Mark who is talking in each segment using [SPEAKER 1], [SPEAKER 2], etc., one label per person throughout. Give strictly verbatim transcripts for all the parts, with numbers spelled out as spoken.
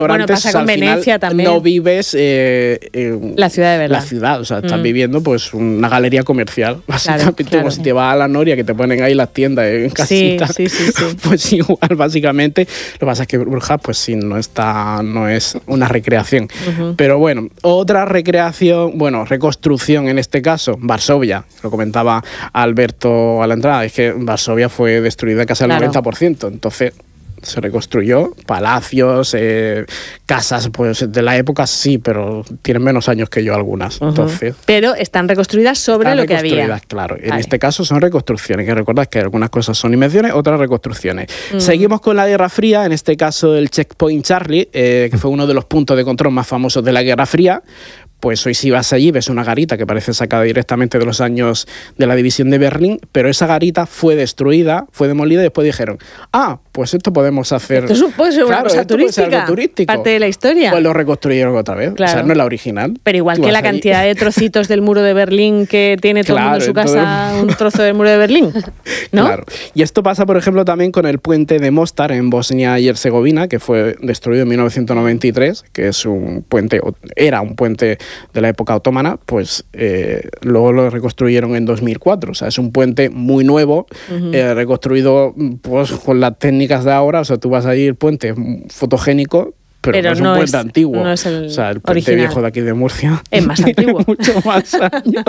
[SPEAKER 1] Bueno, pasa
[SPEAKER 2] o sea,
[SPEAKER 1] con Venecia también.
[SPEAKER 2] No vives eh, en
[SPEAKER 1] la ciudad de verdad.
[SPEAKER 2] La ciudad, o sea, estás
[SPEAKER 1] Mm.
[SPEAKER 2] viviendo pues una galería comercial. Básicamente,
[SPEAKER 1] Claro, claro.
[SPEAKER 2] como si te vas a la Noria, que te ponen ahí las tiendas en casita.
[SPEAKER 1] Sí, sí, sí, sí.
[SPEAKER 2] Pues igual, básicamente. Lo que pasa es que Brujas, pues sí, no está, no es una recreación.
[SPEAKER 1] Uh-huh.
[SPEAKER 2] Pero bueno, otra recreación, bueno, reconstrucción en este caso, Varsovia. Lo comentaba Alberto a la entrada, es que Varsovia fue destruida casi al
[SPEAKER 1] Claro.
[SPEAKER 2] noventa por ciento. Entonces se reconstruyó, palacios, eh, casas pues de la época sí, pero tienen menos años que yo algunas.
[SPEAKER 1] Uh-huh.
[SPEAKER 2] Entonces,
[SPEAKER 1] pero están reconstruidas sobre
[SPEAKER 2] están
[SPEAKER 1] lo que había.
[SPEAKER 2] reconstruidas, claro. En
[SPEAKER 1] Vale.
[SPEAKER 2] este caso son reconstrucciones, que recordad que algunas cosas son invenciones, otras reconstrucciones.
[SPEAKER 1] Uh-huh.
[SPEAKER 2] Seguimos con la Guerra Fría, en este caso el Checkpoint Charlie, eh, que fue uno de los puntos de control más famosos de la Guerra Fría. Pues hoy si vas allí ves una garita que parece sacada directamente de los años de la división de Berlín, pero esa garita fue destruida, fue demolida y después dijeron, ah, pues esto podemos hacer...
[SPEAKER 1] Esto es un- puede ser una
[SPEAKER 2] Claro,
[SPEAKER 1] cosa
[SPEAKER 2] esto puede ser
[SPEAKER 1] turística,
[SPEAKER 2] algo turístico.
[SPEAKER 1] parte de la historia.
[SPEAKER 2] Pues lo reconstruyeron otra vez,
[SPEAKER 1] Claro.
[SPEAKER 2] o sea, no es la original.
[SPEAKER 1] Pero igual
[SPEAKER 2] Tú
[SPEAKER 1] que
[SPEAKER 2] vas
[SPEAKER 1] la
[SPEAKER 2] allí.
[SPEAKER 1] cantidad de trocitos del muro de Berlín que tiene todo el mundo en su
[SPEAKER 2] Claro, en todo
[SPEAKER 1] casa,
[SPEAKER 2] el-
[SPEAKER 1] un trozo del muro de Berlín, ¿no?
[SPEAKER 2] Claro. Y esto pasa, por ejemplo, también con el puente de Mostar en Bosnia y Herzegovina, que fue destruido en mil novecientos noventa y tres, que es un puente, era un puente de la época otomana, pues eh, luego lo reconstruyeron en dos mil cuatro. O sea, es un puente muy nuevo,
[SPEAKER 1] Uh-huh.
[SPEAKER 2] eh, reconstruido pues con las técnicas de ahora. O sea, tú vas allí, el puente fotogénico, pero,
[SPEAKER 1] Pero
[SPEAKER 2] no es un
[SPEAKER 1] no
[SPEAKER 2] puente
[SPEAKER 1] es-
[SPEAKER 2] antiguo.
[SPEAKER 1] no es el
[SPEAKER 2] o sea, el puente
[SPEAKER 1] original.
[SPEAKER 2] viejo de aquí de Murcia
[SPEAKER 1] Es más
[SPEAKER 2] tiene
[SPEAKER 1] antiguo.
[SPEAKER 2] mucho más años.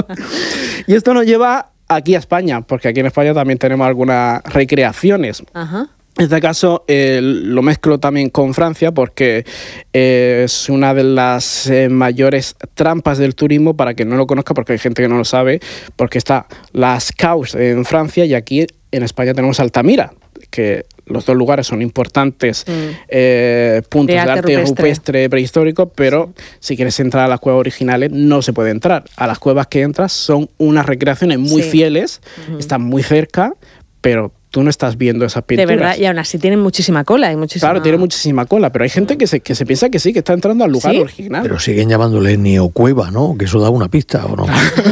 [SPEAKER 2] Y esto nos lleva aquí a España, porque aquí en España también tenemos algunas recreaciones.
[SPEAKER 1] Ajá.
[SPEAKER 2] En este caso eh, lo mezclo también con Francia porque eh, es una de las eh, mayores trampas del turismo, para que no lo conozca, porque hay gente que no lo sabe, porque está Las Caus en Francia y aquí en España tenemos Altamira, que los dos lugares son importantes
[SPEAKER 1] Mm.
[SPEAKER 2] eh, puntos
[SPEAKER 1] De
[SPEAKER 2] de
[SPEAKER 1] arte
[SPEAKER 2] arte,
[SPEAKER 1] rupestre.
[SPEAKER 2] rupestre prehistórico, pero si quieres entrar a las cuevas originales no se puede entrar. A las cuevas que entras son unas recreaciones muy
[SPEAKER 1] Sí.
[SPEAKER 2] fieles,
[SPEAKER 1] Ujú.
[SPEAKER 2] están muy cerca, pero tú no estás viendo esas
[SPEAKER 1] De
[SPEAKER 2] pinturas.
[SPEAKER 1] verdad, y aún así tienen muchísima cola y muchísima...
[SPEAKER 2] Claro, tiene muchísima cola, pero hay gente que se, que se piensa que sí, que está entrando al lugar
[SPEAKER 1] ¿Sí?
[SPEAKER 2] original.
[SPEAKER 3] Pero siguen llamándole neocueva, ¿no? Que eso da una pista, ¿o no?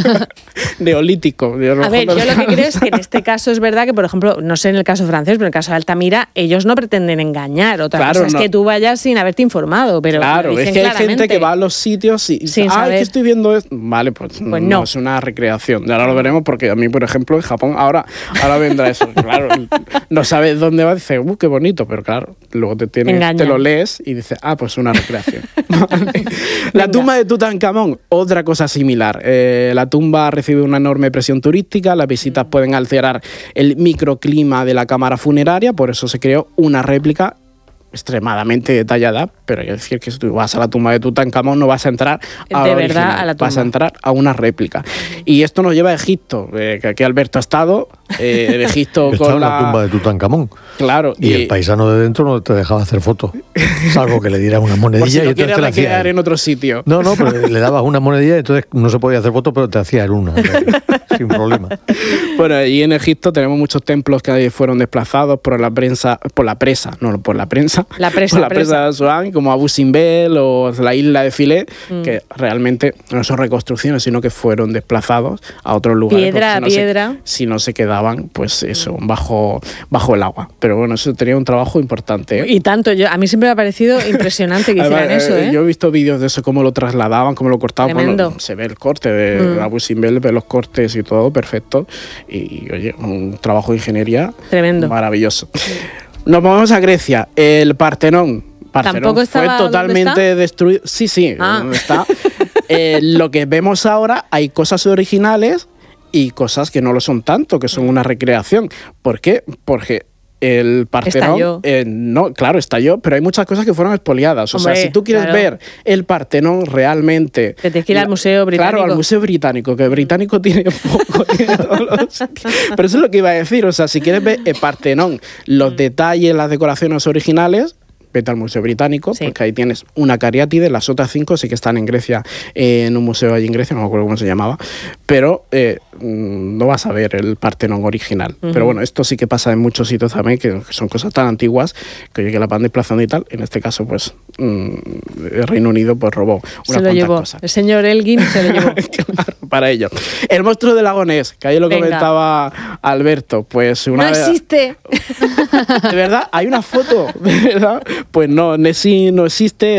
[SPEAKER 2] Neolítico. de
[SPEAKER 1] A
[SPEAKER 2] los
[SPEAKER 1] ver, yo
[SPEAKER 2] fondos.
[SPEAKER 1] lo que creo es que en este caso es verdad que, por ejemplo, no sé en el caso francés, pero en el caso de Altamira, ellos no pretenden engañar. Otra
[SPEAKER 2] Claro,
[SPEAKER 1] cosa es
[SPEAKER 2] no.
[SPEAKER 1] que tú vayas sin haberte informado, pero
[SPEAKER 2] Claro,
[SPEAKER 1] lo
[SPEAKER 2] es
[SPEAKER 1] dicen
[SPEAKER 2] que hay gente
[SPEAKER 1] claramente.
[SPEAKER 2] que va a los sitios y
[SPEAKER 1] Sin
[SPEAKER 2] dice, ay,
[SPEAKER 1] saber.
[SPEAKER 2] que estoy viendo esto. Vale, pues,
[SPEAKER 1] Pues
[SPEAKER 2] no.
[SPEAKER 1] no.
[SPEAKER 2] es una recreación. Y ahora lo veremos porque a mí, por ejemplo, en Japón, ahora, ahora vendrá eso. Claro, no sabes dónde va, dices, uh, qué bonito, pero claro, luego te, tienes,
[SPEAKER 1] Engañan.
[SPEAKER 2] te lo lees y dices, ah, pues una recreación. Vale. La
[SPEAKER 1] Venga.
[SPEAKER 2] tumba de Tutankamón, otra cosa similar. Eh, la tumba ha recibido una enorme presión turística, las visitas pueden alterar el microclima de la cámara funeraria, por eso se creó una réplica extremadamente detallada, pero hay que decir que si tú vas a la tumba de Tutankamón no vas a entrar a
[SPEAKER 1] De
[SPEAKER 2] la
[SPEAKER 1] verdad
[SPEAKER 2] original,
[SPEAKER 1] a la
[SPEAKER 2] vas a
[SPEAKER 1] tumba.
[SPEAKER 2] entrar a una réplica. Y esto nos lleva a Egipto, eh, que aquí Alberto ha estado, eh, en Egipto
[SPEAKER 3] Estaba
[SPEAKER 2] con
[SPEAKER 3] en la tumba
[SPEAKER 2] la...
[SPEAKER 3] de Tutankamón.
[SPEAKER 2] Claro,
[SPEAKER 3] Y el paisano de dentro no te dejaba hacer fotos. Salvo que le dieras una monedilla
[SPEAKER 2] por si
[SPEAKER 3] y
[SPEAKER 2] lo
[SPEAKER 3] entonces
[SPEAKER 2] quieres
[SPEAKER 3] te la hacía
[SPEAKER 2] recrear
[SPEAKER 3] él.
[SPEAKER 2] en otro sitio.
[SPEAKER 3] No, no, pero le dabas una monedilla y entonces no se podía hacer fotos, pero te hacía él una. Sin problema.
[SPEAKER 2] Bueno, y en Egipto tenemos muchos templos que fueron desplazados por la prensa, por la presa, no por la prensa,
[SPEAKER 1] La presa,
[SPEAKER 2] por la
[SPEAKER 1] presa.
[SPEAKER 2] presa de Asuán, como Abu Simbel o la isla de Filé,
[SPEAKER 1] Mm.
[SPEAKER 2] que realmente no son reconstrucciones, sino que fueron desplazados a otros lugares.
[SPEAKER 1] Piedra
[SPEAKER 2] porque si
[SPEAKER 1] a
[SPEAKER 2] no se-
[SPEAKER 1] piedra.
[SPEAKER 2] si no se quedaban, pues eso, bajo, bajo el agua. Pero bueno, eso tenía un trabajo importante, ¿eh?
[SPEAKER 1] Y tanto, yo, a mí siempre me ha parecido impresionante que hicieran
[SPEAKER 2] Además,
[SPEAKER 1] eso,
[SPEAKER 2] eh,
[SPEAKER 1] ¿eh?
[SPEAKER 2] Yo he visto vídeos de eso, cómo lo trasladaban, cómo lo cortaban.
[SPEAKER 1] Tremendo.
[SPEAKER 2] Cuando se ve el corte de
[SPEAKER 1] Mm.
[SPEAKER 2] Abu Simbel, ve los cortes y todo perfecto. Y, oye, un trabajo de ingeniería
[SPEAKER 1] Tremendo.
[SPEAKER 2] maravilloso. Nos movemos a Grecia. El Partenón. Partenón
[SPEAKER 1] ¿Tampoco
[SPEAKER 2] fue
[SPEAKER 1] estaba donde
[SPEAKER 2] totalmente
[SPEAKER 1] está?
[SPEAKER 2] destruido. Sí, sí,
[SPEAKER 1] Ah.
[SPEAKER 2] donde está. Eh, lo que vemos ahora, hay cosas originales y cosas que no lo son tanto, que son una recreación. ¿Por qué? Porque el Partenón,
[SPEAKER 1] Estalló.
[SPEAKER 2] eh, no, claro, estalló, pero hay muchas cosas que fueron expoliadas. O
[SPEAKER 1] Hombre,
[SPEAKER 2] sea, si tú quieres
[SPEAKER 1] claro.
[SPEAKER 2] ver el Partenón realmente...
[SPEAKER 1] Te tienes que ir al Museo Británico.
[SPEAKER 2] Claro, al Museo Británico, que el británico tiene poco, tiene todos los- Pero eso es lo que iba a decir, o sea, si quieres ver el Partenón, los detalles, las decoraciones originales, vete al Museo Británico,
[SPEAKER 1] Sí.
[SPEAKER 2] porque ahí tienes una cariátide, las otras cinco sí que están en Grecia, eh, en un museo allí en Grecia, no me acuerdo cómo se llamaba, pero eh, no vas a ver el Partenón original. Uh-huh. Pero bueno, esto sí que pasa en muchos sitios también, que son cosas tan antiguas que oye, que la van desplazando y tal. En este caso, pues, mmm, el Reino Unido pues robó unas
[SPEAKER 1] se lo
[SPEAKER 2] cuantas
[SPEAKER 1] llevó.
[SPEAKER 2] Cosas.
[SPEAKER 1] El señor Elgin se lo llevó.
[SPEAKER 2] Claro, para ello. El monstruo del lago Ness, que ahí lo Venga. comentaba Alberto, pues una
[SPEAKER 1] no
[SPEAKER 2] vez...
[SPEAKER 1] existe.
[SPEAKER 2] ¿De verdad? ¿Hay una foto? ¿De verdad? Pues no, Nessie no existe.